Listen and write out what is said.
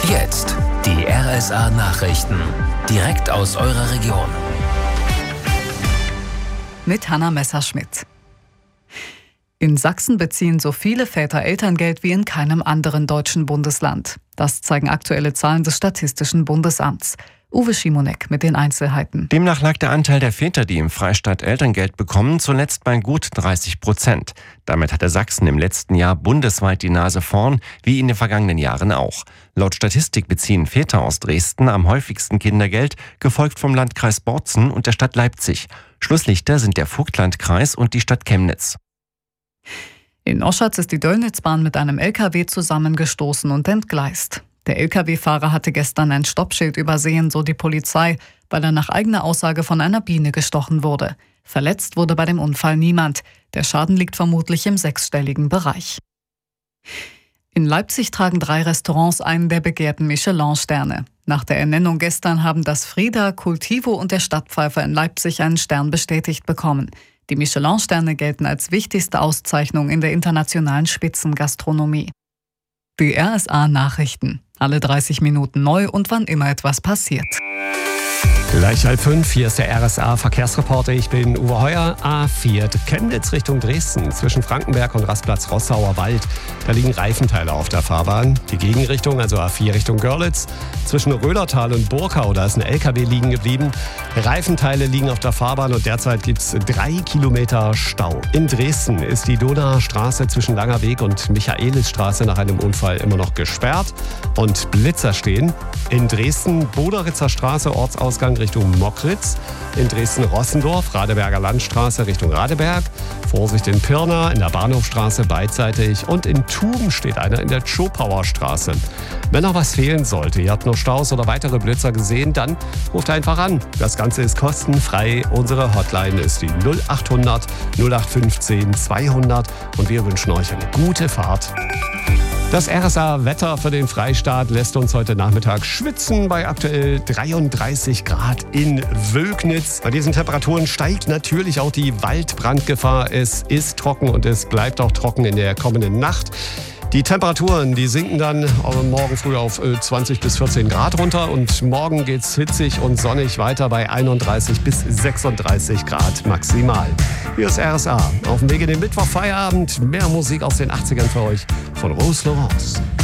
Jetzt die RSA Nachrichten. Direkt aus eurer Region. Mit Hanna Messerschmidt. In Sachsen beziehen so viele Väter Elterngeld wie in keinem anderen deutschen Bundesland. Das zeigen aktuelle Zahlen des Statistischen Bundesamts. Uwe Schimonek mit den Einzelheiten. Demnach lag der Anteil der Väter, die im Freistaat Elterngeld bekommen, zuletzt bei gut 30%. Damit hatte Sachsen im letzten Jahr bundesweit die Nase vorn, wie in den vergangenen Jahren auch. Laut Statistik beziehen Väter aus Dresden am häufigsten Kindergeld, gefolgt vom Landkreis Bozen und der Stadt Leipzig. Schlusslichter sind der Vogtlandkreis und die Stadt Chemnitz. In Oschatz ist die Döllnitzbahn mit einem LKW zusammengestoßen und entgleist. Der LKW-Fahrer hatte gestern ein Stoppschild übersehen, so die Polizei, weil er nach eigener Aussage von einer Biene gestochen wurde. Verletzt wurde bei dem Unfall niemand. Der Schaden liegt vermutlich im sechsstelligen Bereich. In Leipzig tragen 3 Restaurants einen der begehrten Michelin-Sterne. Nach der Ernennung gestern haben das Frieda, Cultivo und der Stadtpfeifer in Leipzig einen Stern bestätigt bekommen. Die Michelin-Sterne gelten als wichtigste Auszeichnung in der internationalen Spitzengastronomie. Die RSA Nachrichten. Alle 30 Minuten neu und wann immer etwas passiert. Gleich 4:30, hier ist der RSA Verkehrsreporter. Ich bin Uwe Heuer, A4 Chemnitz Richtung Dresden. Zwischen Frankenberg und Rastplatz Rossauer Wald. Da liegen Reifenteile auf der Fahrbahn. Die Gegenrichtung, also A4 Richtung Görlitz. Zwischen Rödertal und Burkau, da ist ein LKW liegen geblieben. Reifenteile liegen auf der Fahrbahn und derzeit gibt es 3 Kilometer Stau. In Dresden ist die Donauer Straße zwischen Langer Weg und Michaelisstraße nach einem Unfall immer noch gesperrt und Blitzer stehen. In Dresden Boderitzer Straße, Ortsausgang Richtung Mockritz. In Dresden-Rossendorf, Radeberger Landstraße Richtung Radeberg. Vorsicht in Pirna, in der Bahnhofstraße beidseitig. Und in Tuben steht einer in der Tschopauer Straße. Wenn noch was fehlen sollte, ihr habt noch Staus oder weitere Blitzer gesehen, dann ruft einfach an. Das Ganze ist kostenfrei. Unsere Hotline ist die 0800 0815 200 und wir wünschen euch eine gute Fahrt. Das RSA-Wetter für den Freistaat lässt uns heute Nachmittag schwitzen bei aktuell 33 Grad in Wölknitz. Bei diesen Temperaturen steigt natürlich auch die Waldbrandgefahr. Es ist trocken und es bleibt auch trocken in der kommenden Nacht. Die Temperaturen, die sinken dann morgen früh auf 20 bis 14 Grad runter und morgen geht's hitzig und sonnig weiter bei 31 bis 36 Grad maximal. Hier ist RSA. Auf dem Weg in den Mittwochfeierabend. Mehr Musik aus den 80ern für euch von Rose Laurence.